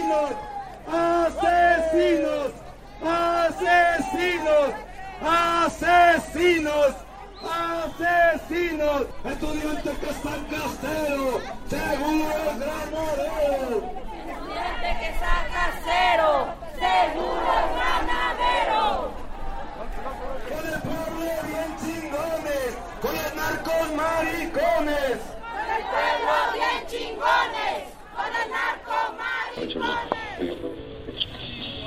¡Asesinos! ¡Asesinos! ¡Asesinos! ¡Asesinos! ¡Estudiante que está en Castero! ¡Seguro es granadero! ¡Estudiante que está en Castero! ¡Seguro es granadero! ¡Con el pueblo bien chingones! ¡Con los narcos maricones!